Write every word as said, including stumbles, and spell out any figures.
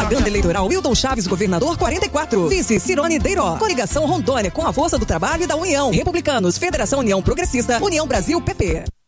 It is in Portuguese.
Propaganda eleitoral Wilton Chaves, governador quarenta e quatro. Vice Cirone Deiró. Coligação Rondônia com a força do trabalho e da União. Republicanos, Federação União Progressista, União Brasil P P.